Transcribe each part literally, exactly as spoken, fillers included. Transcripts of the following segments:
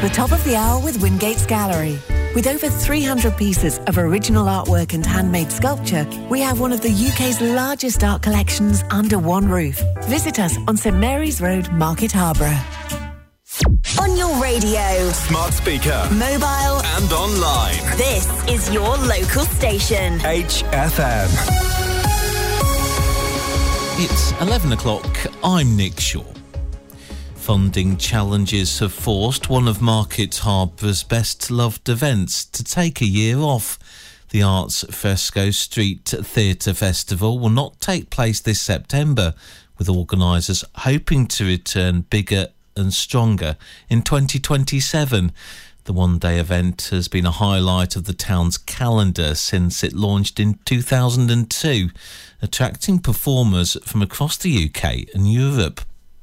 the top of the hour with Wingates Gallery. With over three hundred pieces of original artwork and handmade sculpture, we have one of the U K's largest art collections under one roof. Visit us on St Mary's Road, Market Harborough. On your radio, smart speaker, mobile and online. This is your local station. H F M. It's eleven o'clock. I'm Nick Shaw. Funding challenges have forced one of Market Harbour's best-loved events to take a year off. The Arts Fresco Street Theatre Festival will not take place this September, with organisers hoping to return bigger and stronger in twenty twenty-seven. The one-day event has been a highlight of the town's calendar since it launched in two thousand two, attracting performers from across the U K and Europe.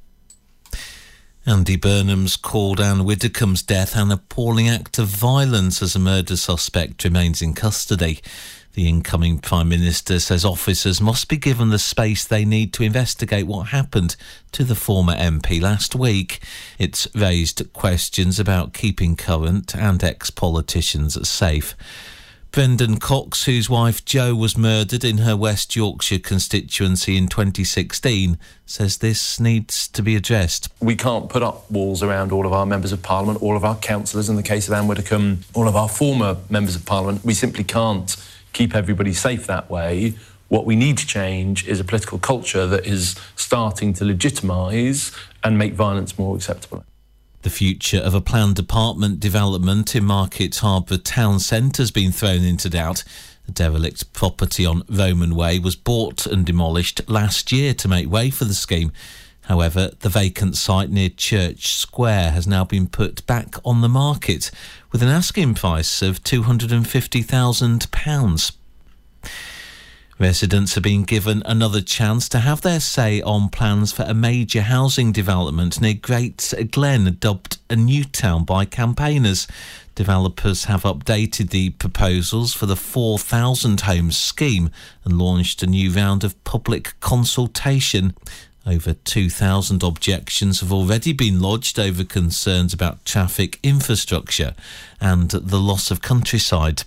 Andy Burnham's called Anne Widdecombe's death an appalling act of violence as a murder suspect remains in custody. The incoming Prime Minister says officers must be given the space they need to investigate what happened to the former M P last week. It's raised questions about keeping current and ex-politicians safe. Brendan Cox, whose wife Jo was murdered in her West Yorkshire constituency in twenty sixteen, says this needs to be addressed. We can't put up walls around all of our members of Parliament, all of our councillors, in the case of Anne Widdecombe, all of our former members of Parliament. We simply can't keep everybody safe that way. What we need to change is a political culture that is starting to legitimise and make violence more acceptable. The future of a planned apartment development in Market Harbour town centre has been thrown into doubt. The derelict property on Roman Way was bought and demolished last year to make way for the scheme. However, the vacant site near Church Square has now been put back on the market with an asking price of two hundred fifty thousand pounds. Residents are being given another chance to have their say on plans for a major housing development near Great Glen, dubbed a new town by campaigners. Developers have updated the proposals for the four thousand homes scheme and launched a new round of public consultation. Over two thousand objections have already been lodged over concerns about traffic infrastructure and the loss of countryside.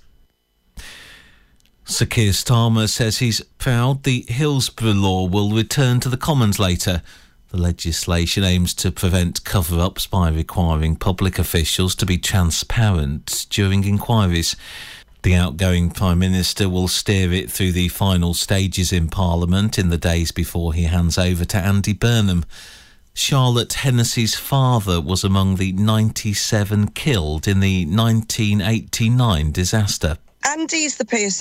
Sir Keir Starmer says he's proud the Hillsborough law will return to the Commons later. The legislation aims to prevent cover-ups by requiring public officials to be transparent during inquiries. The outgoing Prime Minister will steer it through the final stages in Parliament in the days before he hands over to Andy Burnham. Charlotte Hennessy's father was among the ninety-seven killed in the nineteen eighty-nine disaster. Andy's the person